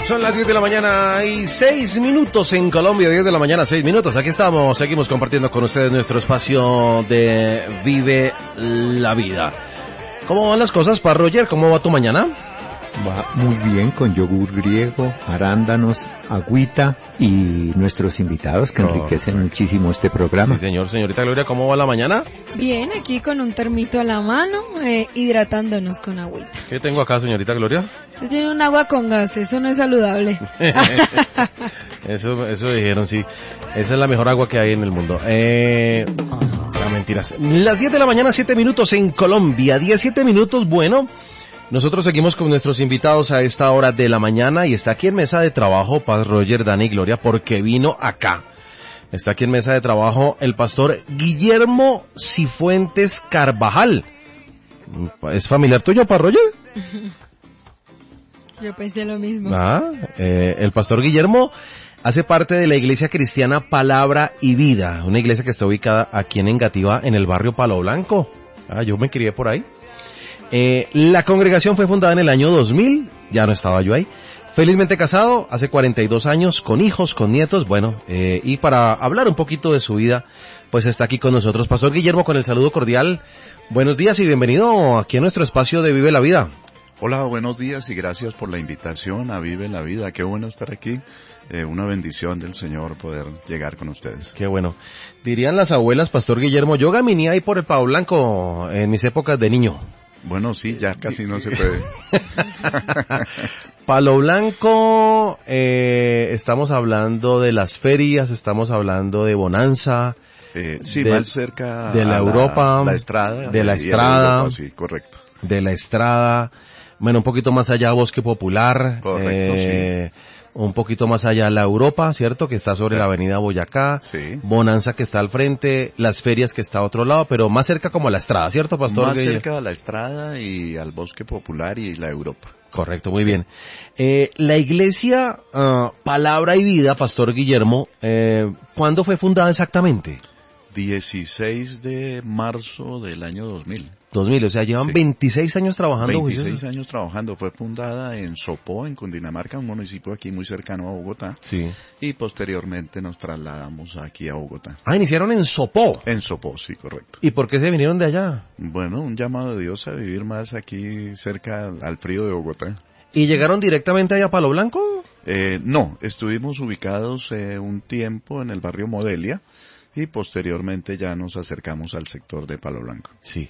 Son las 10 de la mañana y 6 minutos en Colombia, 10 de la mañana, 6 minutos. Aquí estamos, seguimos compartiendo con ustedes nuestro espacio de Vive la Vida. ¿Cómo van las cosas, para Roger? ¿Cómo va tu mañana? Va muy bien, con yogur griego, arándanos, agüita y nuestros invitados que enriquecen muchísimo este programa. Sí, señor. Señorita Gloria, ¿cómo va la mañana? Bien, aquí con un termito a la mano, hidratándonos con agüita. ¿Qué tengo acá, señorita Gloria? Usted tiene un agua con gas, eso no es saludable. Eso dijeron, sí. Esa es la mejor agua que hay en el mundo. No, mentiras. Las 10 de la mañana, 7 minutos en Colombia. 17 minutos, bueno. Nosotros seguimos con nuestros invitados a esta hora de la mañana y está aquí en mesa de trabajo Paz, Roger, Dani y Gloria porque vino acá. Está aquí en mesa de trabajo el pastor Guillermo Cifuentes Carvajal. ¿Es familiar tuyo, Paz, Roger? Yo pensé lo mismo. El pastor Guillermo hace parte de la iglesia cristiana Palabra y Vida, una iglesia que está ubicada aquí en Engativá, en el barrio Palo Blanco. Yo me crié por ahí. La congregación fue fundada en el año 2000, ya no estaba yo ahí. Felizmente casado, hace 42 años, con hijos, con nietos, bueno, y para hablar un poquito de su vida, pues está aquí con nosotros Pastor Guillermo con el saludo cordial. Buenos días y bienvenido aquí a nuestro espacio de Vive la Vida. Hola, buenos días y gracias por la invitación a Vive la Vida. Qué bueno estar aquí. Una bendición del Señor poder llegar con ustedes. Qué bueno. Dirían las abuelas, Pastor Guillermo, yo gaminé ahí por el Palo Blanco en mis épocas de niño. Bueno, sí, ya casi no se puede. Palo Blanco, estamos hablando de las ferias, estamos hablando de Bonanza. Sí, más cerca de la Europa, la Estrada. De la Estrada. Europa, sí, correcto. De la Estrada. Bueno, un poquito más allá Bosque Popular. Correcto, sí. Un poquito más allá la Europa, ¿cierto? Que está sobre la avenida Boyacá. Sí. Bonanza que está al frente, las ferias que está a otro lado, pero más cerca como a la Estrada, ¿cierto, Pastor? Más cerca a la Estrada y al Bosque Popular y la Europa. Correcto, muy bien. La iglesia Palabra y Vida, Pastor Guillermo, ¿cuándo fue fundada exactamente? 16 de marzo del año 2000. 2000, o sea, llevan 26 años trabajando. 26 años trabajando. Fue fundada en Sopó, en Cundinamarca, un municipio aquí muy cercano a Bogotá. Sí. Y posteriormente nos trasladamos aquí a Bogotá. Iniciaron en Sopó. En Sopó, sí, correcto. ¿Y por qué se vinieron de allá? Bueno, un llamado de Dios a vivir más aquí cerca al frío de Bogotá. ¿Y llegaron directamente allá a Palo Blanco? No, estuvimos ubicados un tiempo en el barrio Modelia. Y posteriormente ya nos acercamos al sector de Palo Blanco. Sí.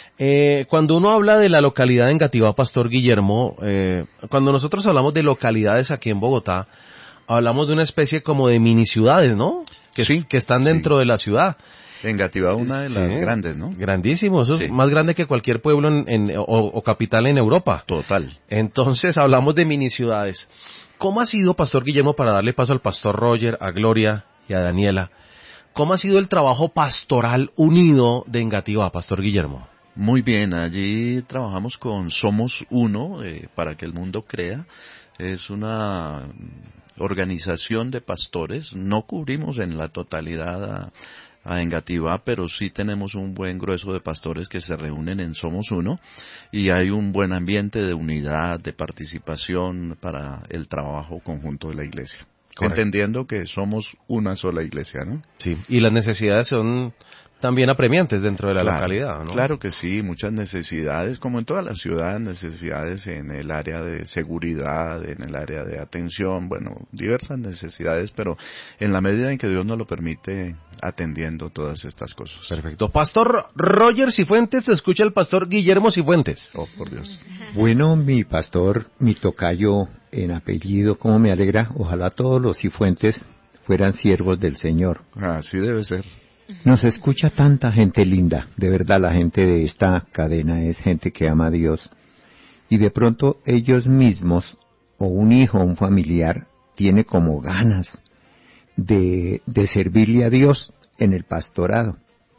Cuando uno habla de la localidad de Engativá, Pastor Guillermo, cuando nosotros hablamos de localidades aquí en Bogotá, hablamos de una especie como de mini ciudades, ¿no? Que están dentro de la ciudad. Engativá, una de las grandes, ¿no? Grandísimo, eso es más grande que cualquier pueblo o capital en Europa. Total. Entonces hablamos de mini ciudades. ¿Cómo ha sido, Pastor Guillermo, para darle paso al Pastor Roger, a Gloria y a Daniela? ¿Cómo ha sido el trabajo pastoral unido de Engativá, Pastor Guillermo? Muy bien, allí trabajamos con Somos Uno, para que el mundo crea. Es una organización de pastores. No cubrimos en la totalidad a Engativá, pero sí tenemos un buen grueso de pastores que se reúnen en Somos Uno y hay un buen ambiente de unidad, de participación para el trabajo conjunto de la iglesia. Correcto. Entendiendo que somos una sola iglesia, ¿no? Sí, y las necesidades son también apremiantes dentro de la localidad, ¿no? Claro que sí, muchas necesidades, como en toda la ciudad, necesidades en el área de seguridad, en el área de atención, bueno, diversas necesidades, pero en la medida en que Dios nos lo permite, atendiendo todas estas cosas. Perfecto. Pastor Roger Cifuentes, te escucha el Pastor Guillermo Cifuentes. Oh, por Dios. Bueno, mi pastor, mi tocayo en apellido, cómo me alegra, ojalá todos los Cifuentes fueran siervos del Señor. Así debe ser. Nos escucha tanta gente linda, de verdad la gente de esta cadena es gente que ama a Dios. Y de pronto ellos mismos, o un hijo, un familiar, tiene como ganas de servirle a Dios en el pastorado.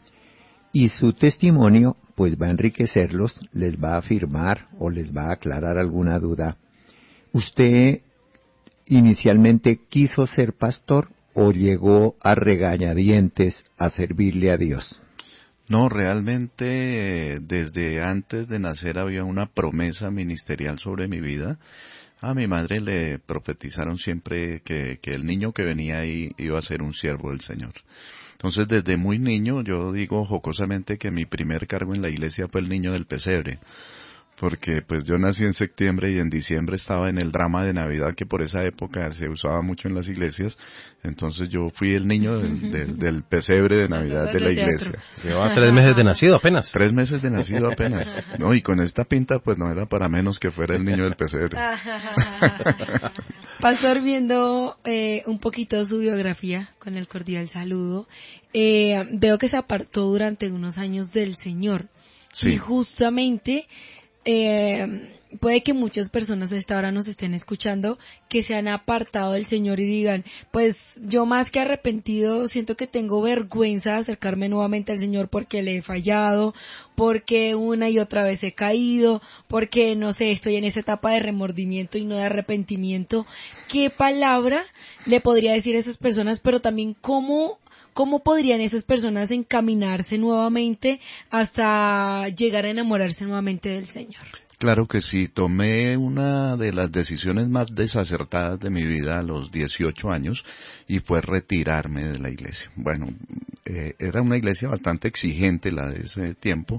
Y su testimonio, pues va a enriquecerlos, les va a afirmar o les va a aclarar alguna duda. ¿Usted inicialmente quiso ser pastor o llegó a regañadientes a servirle a Dios? No, realmente desde antes de nacer había una promesa ministerial sobre mi vida. A mi madre le profetizaron siempre que el niño que venía ahí iba a ser un siervo del Señor. Entonces, desde muy niño, yo digo jocosamente que mi primer cargo en la iglesia fue el niño del pesebre. Porque pues yo nací en septiembre y en diciembre estaba en el drama de Navidad, que por esa época se usaba mucho en las iglesias. Entonces yo fui el niño del pesebre de Navidad de la iglesia. Llevaba 3 meses de nacido apenas. 3 meses de nacido apenas. No, y con esta pinta pues no era para menos que fuera el niño del pesebre. Pastor, viendo un poquito su biografía, con el cordial saludo, veo que se apartó durante unos años del Señor. Sí. Y justamente puede que muchas personas a esta hora nos estén escuchando que se han apartado del Señor y digan, pues yo más que arrepentido siento que tengo vergüenza de acercarme nuevamente al Señor porque le he fallado, porque una y otra vez he caído, porque no sé, estoy en esa etapa de remordimiento y no de arrepentimiento. ¿Qué palabra le podría decir a esas personas, pero también cómo podrían esas personas encaminarse nuevamente hasta llegar a enamorarse nuevamente del Señor? Claro que sí, tomé una de las decisiones más desacertadas de mi vida a los 18 años y fue retirarme de la iglesia. Bueno, era una iglesia bastante exigente la de ese tiempo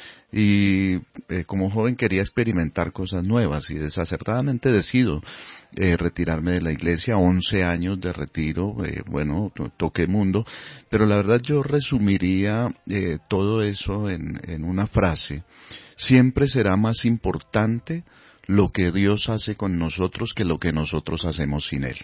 y como joven quería experimentar cosas nuevas y desacertadamente decido retirarme de la iglesia. 11 años de retiro, bueno, toqué mundo, pero la verdad yo resumiría todo eso en una frase: siempre será más importante lo que Dios hace con nosotros que lo que nosotros hacemos sin Él.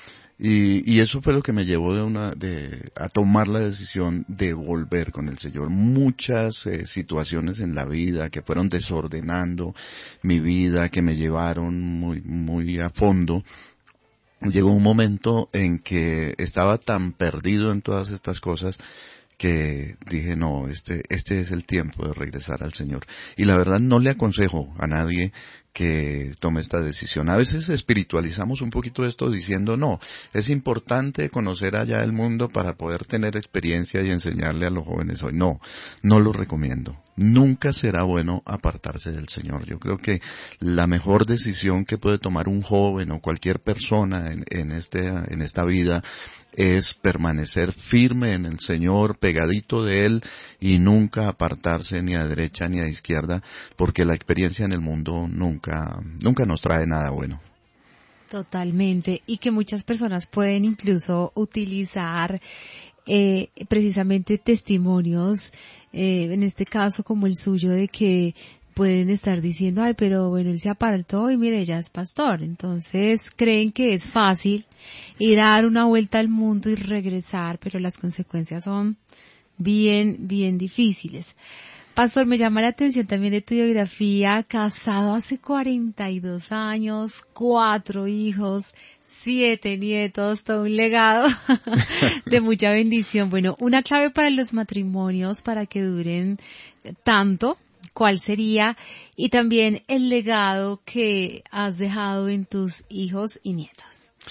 Y eso fue lo que me llevó a tomar la decisión de volver con el Señor. Muchas situaciones en la vida que fueron desordenando mi vida, que me llevaron muy, muy a fondo. Llegó un momento en que estaba tan perdido en todas estas cosas que dije, no, este es el tiempo de regresar al Señor. Y la verdad no le aconsejo a nadie que tome esta decisión. A veces espiritualizamos un poquito esto diciendo, no, es importante conocer allá el mundo para poder tener experiencia y enseñarle a los jóvenes hoy. No, no lo recomiendo. Nunca será bueno apartarse del Señor. Yo creo que la mejor decisión que puede tomar un joven o cualquier persona en esta vida es permanecer firme en el Señor, pegadito de Él y nunca apartarse ni a derecha ni a izquierda, porque la experiencia en el mundo nunca nos trae nada bueno. Totalmente, y que muchas personas pueden incluso utilizar precisamente testimonios, en este caso como el suyo, de que pueden estar diciendo, ay, pero bueno, él se apartó y mire, ya es pastor. Entonces creen que es fácil ir a dar una vuelta al mundo y regresar, pero las consecuencias son bien difíciles. Pastor, me llama la atención también de tu biografía: casado hace 42 años, 4 hijos, 7 nietos, todo un legado de mucha bendición. Bueno, una clave para los matrimonios para que duren tanto, ¿cuál sería? Y también el legado que has dejado en tus hijos y nietos.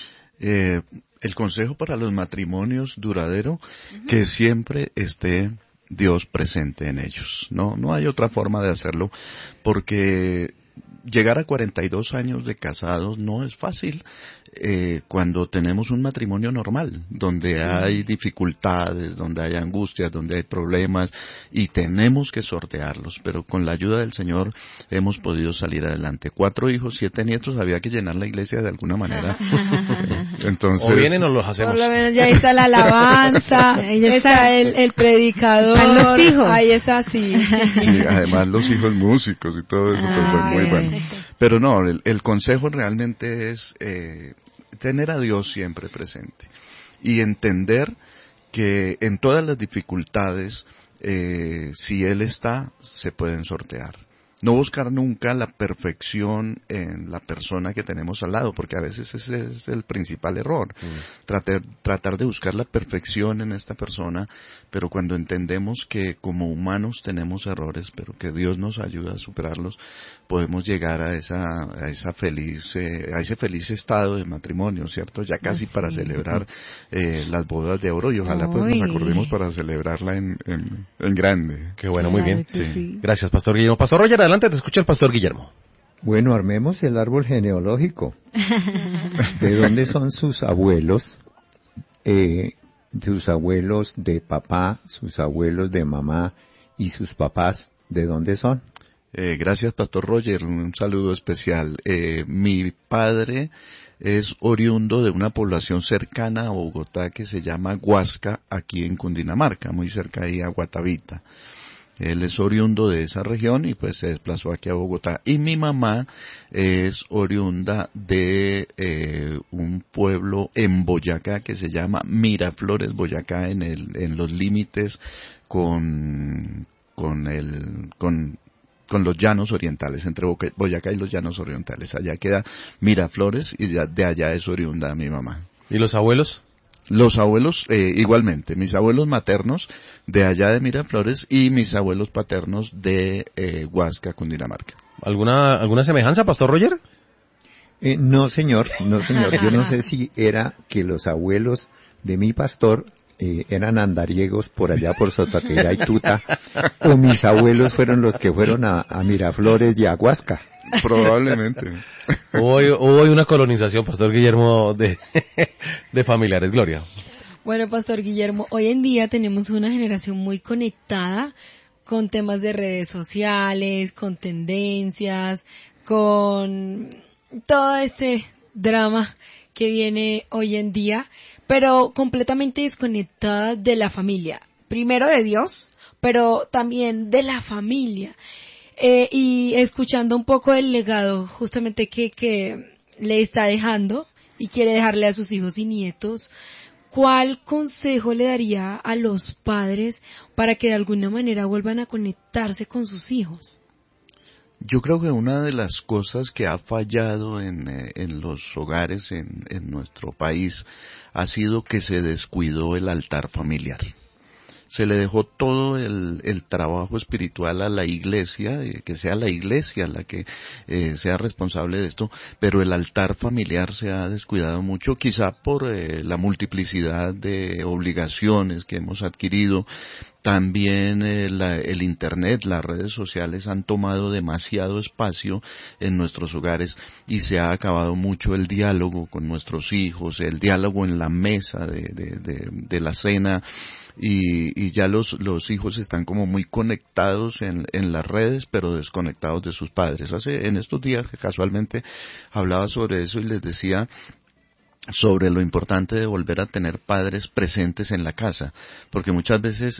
El consejo para los matrimonios duradero, que siempre esté Dios presente en ellos. No hay otra forma de hacerlo, porque llegar a 42 años de casados no es fácil cuando tenemos un matrimonio normal, donde hay dificultades, donde hay angustias, donde hay problemas y tenemos que sortearlos, pero con la ayuda del Señor hemos podido salir adelante. 4 hijos, 7 nietos, había que llenar la iglesia de alguna manera. Entonces, o vienen o los hacemos. Por lo menos ya está la alabanza, ahí está el predicador, están los hijos. Ahí está, sí. Sí, además los hijos músicos y todo eso, pues fue muy bueno. Pero no, el consejo realmente es tener a Dios siempre presente y entender que en todas las dificultades, si Él está, se pueden sortear. No buscar nunca la perfección en la persona que tenemos al lado, porque a veces ese es el principal error. Tratar de buscar la perfección en esta persona, pero cuando entendemos que como humanos tenemos errores, pero que Dios nos ayuda a superarlos, podemos llegar a ese feliz estado de matrimonio, ¿cierto? Ya casi para celebrar las bodas de oro, y ojalá pues nos acordemos para celebrarla en grande. Qué bueno, muy bien. Sí. Gracias, Pastor Guillermo. Pastor Roger, adelante, te escucha el Pastor Guillermo. Bueno, armemos el árbol genealógico. ¿De dónde son sus abuelos? Sus abuelos de papá, sus abuelos de mamá y sus papás, ¿de dónde son? Gracias, Pastor Roger. Un saludo especial. Mi padre es oriundo de una población cercana a Bogotá que se llama Huasca, aquí en Cundinamarca, muy cerca ahí a Guatavita. Él es oriundo de esa región y pues se desplazó aquí a Bogotá. Y mi mamá es oriunda de un pueblo en Boyacá que se llama Miraflores, Boyacá, en los límites con los llanos orientales, entre Boyacá y los llanos orientales. Allá queda Miraflores y de allá es oriunda mi mamá. ¿Y los abuelos? Los abuelos, igualmente, mis abuelos maternos de allá de Miraflores y mis abuelos paternos de Huasca, Cundinamarca. ¿Alguna semejanza, Pastor Roger? No, señor. Yo no sé si era que los abuelos de mi pastor eran andariegos por allá por Sotateira y Tuta, o mis abuelos fueron los que fueron a Miraflores y a Huasca. Probablemente. Hubo una colonización, Pastor Guillermo, de familiares. Gloria. Bueno, Pastor Guillermo, hoy en día tenemos una generación muy conectada con temas de redes sociales, con tendencias, con todo este drama que viene hoy en día, pero completamente desconectada de la familia. Primero de Dios, pero también de la familia. Y escuchando un poco el legado justamente que le está dejando y quiere dejarle a sus hijos y nietos, ¿cuál consejo le daría a los padres para que de alguna manera vuelvan a conectarse con sus hijos? Yo creo que una de las cosas que ha fallado en los hogares en nuestro país ha sido que se descuidó el altar familiar. Se le dejó todo el trabajo espiritual a la iglesia, que sea la iglesia la que sea responsable de esto, pero el altar familiar se ha descuidado mucho, quizá por la multiplicidad de obligaciones que hemos adquirido. También el Internet, las redes sociales han tomado demasiado espacio en nuestros hogares y se ha acabado mucho el diálogo con nuestros hijos, el diálogo en la mesa de la cena, y ya los hijos están como muy conectados en las redes, pero desconectados de sus padres. En estos días casualmente hablaba sobre eso y les decía sobre lo importante de volver a tener padres presentes en la casa, porque muchas veces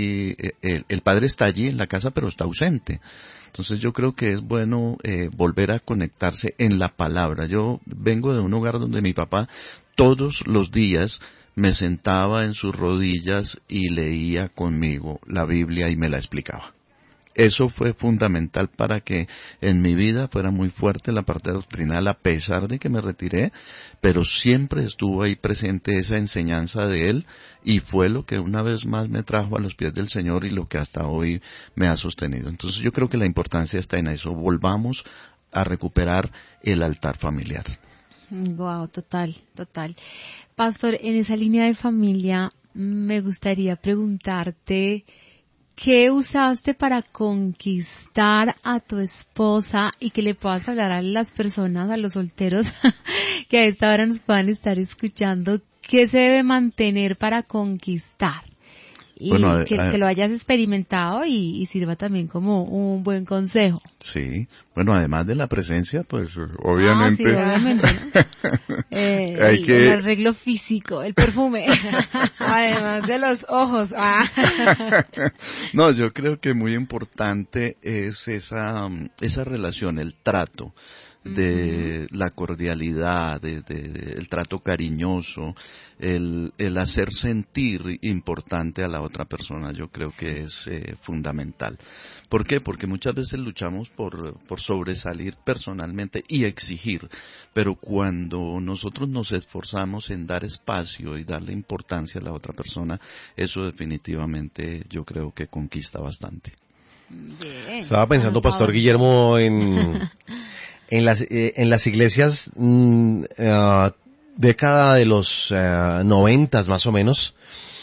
el padre está allí en la casa pero está ausente. Entonces yo creo que es bueno volver a conectarse en la palabra. Yo vengo de un hogar donde mi papá todos los días me sentaba en sus rodillas y leía conmigo la Biblia y me la explicaba. Eso fue fundamental para que en mi vida fuera muy fuerte la parte doctrinal, a pesar de que me retiré, pero siempre estuvo ahí presente esa enseñanza de él y fue lo que una vez más me trajo a los pies del Señor y lo que hasta hoy me ha sostenido. Entonces yo creo que la importancia está en eso. Volvamos a recuperar el altar familiar. Wow, total. Pastor, en esa línea de familia me gustaría preguntarte, ¿qué usaste para conquistar a tu esposa y que le puedas hablar a las personas, a los solteros que a esta hora nos puedan estar escuchando? ¿Qué se debe mantener para conquistar? Y bueno, que lo hayas experimentado y sirva también como un buen consejo. Sí, bueno, además de la presencia, pues obviamente. Sí, obviamente, ¿no? El arreglo físico, el perfume. Además de los ojos. No, yo creo que muy importante es esa relación, el trato, de la cordialidad, el trato cariñoso, el hacer sentir importante a la otra persona. Yo creo que es fundamental. ¿Por qué? Porque muchas veces luchamos por sobresalir personalmente y exigir, pero cuando nosotros nos esforzamos en dar espacio y darle importancia a la otra persona, eso definitivamente yo creo que conquista bastante. Bien. Estaba pensando, Pastor Guillermo, en las iglesias década de los 90 más o menos,